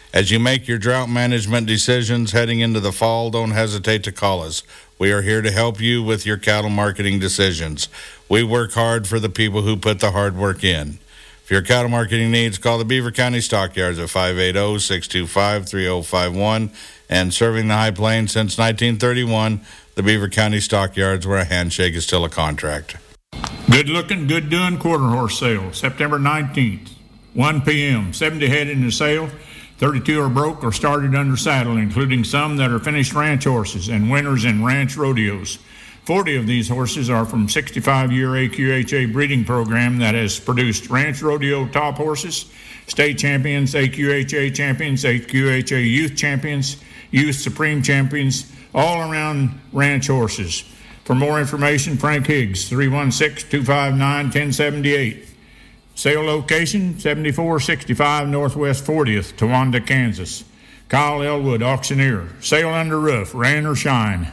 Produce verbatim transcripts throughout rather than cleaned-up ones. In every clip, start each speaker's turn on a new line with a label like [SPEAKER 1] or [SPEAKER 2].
[SPEAKER 1] As you make your drought management decisions heading into the fall, don't hesitate to call us. We are here to help you with your cattle marketing decisions. We work hard for the people who put the hard work in. For your cattle marketing needs, call the Beaver County Stockyards at five eight zero, six two five, three zero five one. And serving the High Plains since nineteen thirty-one, the Beaver County Stockyards, where a handshake is still a contract.
[SPEAKER 2] Good looking, good doing quarter horse sale, September nineteenth, one p.m. seventy head in the sale. thirty-two are broke or started under saddle, including some that are finished ranch horses and winners in ranch rodeos. forty of these horses are from sixty-five-year A Q H A breeding program that has produced ranch rodeo top horses, state champions, A Q H A champions, A Q H A youth champions, youth supreme champions, all around ranch horses. For more information, Frank Higgs, three one six, two five nine, one zero seven eight. Sale location, seventy-four sixty-five Northwest fortieth, Towanda, Kansas. Kyle Elwood, auctioneer. Sale under roof, rain or shine.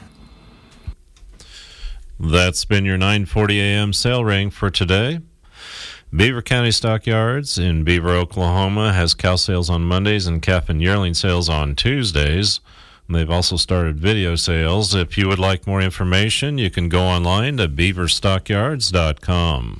[SPEAKER 3] That's been your nine forty a.m. sale ring for today. Beaver County Stockyards in Beaver, Oklahoma has cow sales on Mondays and calf and yearling sales on Tuesdays. They've also started video sales. If you would like more information, you can go online to beaver stockyards dot com.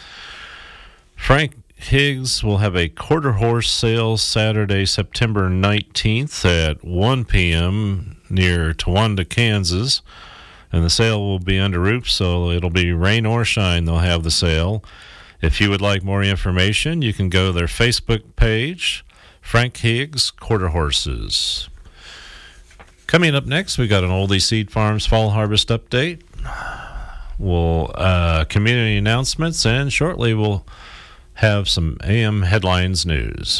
[SPEAKER 3] Frank Higgs will have a quarter horse sale Saturday, September nineteenth at one p.m. near Towanda, Kansas. And the sale will be under roof, so it'll be rain or shine. They'll have the sale. If you would like more information, you can go to their Facebook page, Frank Higgs Quarter Horses. Coming up next, we got an Oldie Seed Farms Fall Harvest Update. We'll uh, community announcements, and shortly we'll have some A M Headlines news.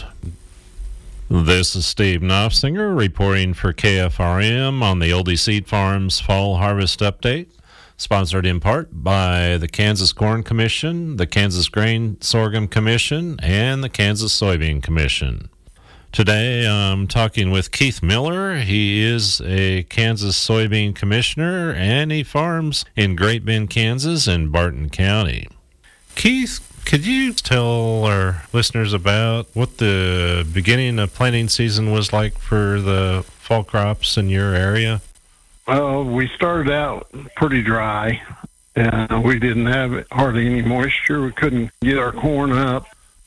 [SPEAKER 3] This is Steve Knopfsinger reporting for K F R M on the Oldie Seed Farms Fall Harvest Update, sponsored in part by the Kansas Corn Commission, the Kansas Grain Sorghum Commission, and the Kansas Soybean Commission. Today I'm talking with Keith Miller. He is a Kansas Soybean Commissioner, and he farms in Great Bend, Kansas, and Barton County. Keith, could you tell our listeners about what the beginning of planting season was like for the fall crops in your area?
[SPEAKER 4] Well, we started out pretty dry. Uh, we didn't have hardly any moisture. We couldn't get our corn up.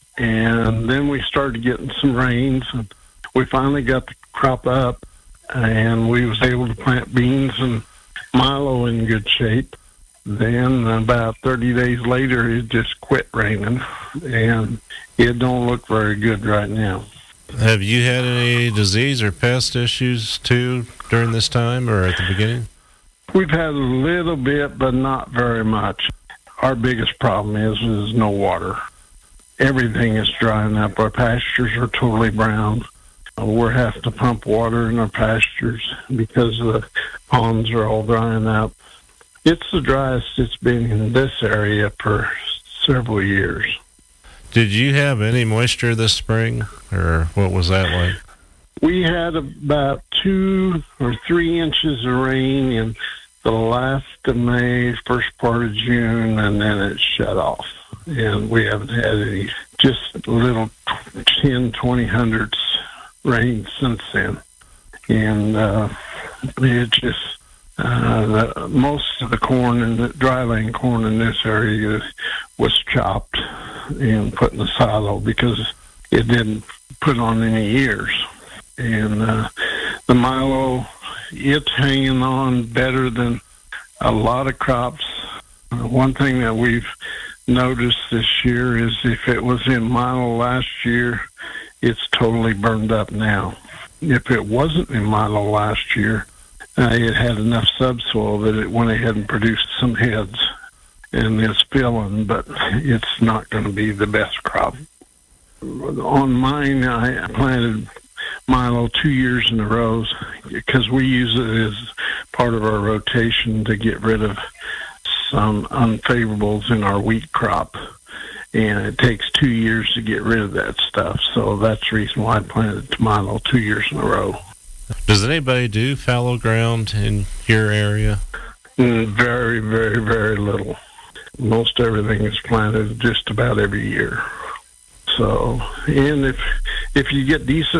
[SPEAKER 4] And then we started getting some rains. And we finally got the crop up, and we was able to plant beans and milo in good shape. Then about thirty days later, it just quit raining, and it don't look very good right now.
[SPEAKER 3] Have you had any disease or pest issues, too, during this time or at the beginning?
[SPEAKER 4] We've had a little bit, but not very much. Our biggest problem is, is no water. Everything is drying up. Our pastures are totally brown. We're having to pump water in our pastures because the ponds are all drying up. It's the driest it's been in this area for several years.
[SPEAKER 3] Did you have any moisture this spring, or what was that like?
[SPEAKER 4] We had about two or three inches of rain in the last of May, first part of June, and then it shut off. And we haven't had any, just little ten, twenty hundredths rain since then. And uh, it just, uh, the, most of the corn and the dryland corn in this area was chopped and put in the silo because it didn't put on any ears. And uh, the milo, it's hanging on better than a lot of crops. Uh, one thing that we've noticed this year is if it was in milo last year, it's totally burned up now. If it wasn't in milo last year, uh, it had enough subsoil that it went ahead and produced some heads, and it's filling, but it's not going to be the best crop. On mine, I planted milo two years in a row because we use it as part of our rotation to get rid of some unfavorables in our wheat crop, and it takes two years to get rid of that stuff. So that's the reason why I planted milo two years in a row.
[SPEAKER 3] Does anybody do fallow ground in your area?
[SPEAKER 4] Mm, very, very, very little. Most everything is planted just about every year. So, and if if you get decent